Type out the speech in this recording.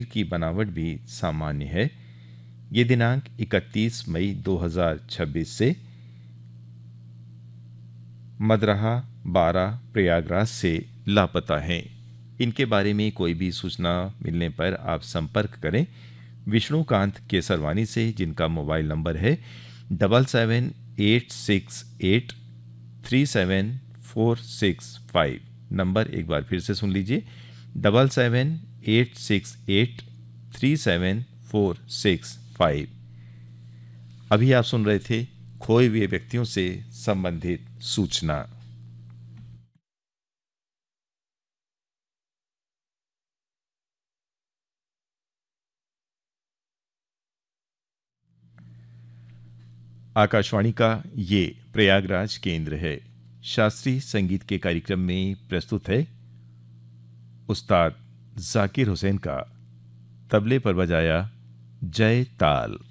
की बनावट भी सामान्य है। ये दिनांक 31 मई 2026 से मदरहा 12 प्रयागराज से लापता हैं। इनके बारे में कोई भी सूचना मिलने पर आप संपर्क करें विष्णुकांत केसरवानी से, जिनका मोबाइल नंबर है 7786837465। नंबर एक बार फिर से सुन लीजिए, 7786837465। अभी आप सुन रहे थे खोए हुए व्यक्तियों से संबंधित सूचना। आकाशवाणी का ये प्रयागराज केंद्र है। शास्त्रीय संगीत के कार्यक्रम में प्रस्तुत है उस्ताद जाकिर हुसैन का तबले पर बजाया जय ताल।